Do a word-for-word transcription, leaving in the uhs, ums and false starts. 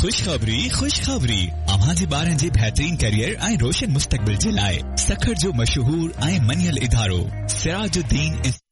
खुशखबरी खुशखबरी अव्हां जे ॿारनि जे बहितरीन करियर ऐं रोशन मुस्तक़बिल जे लाइ सखर जो मशहूर ऐं मञियल इदारो सिराजुद्दीन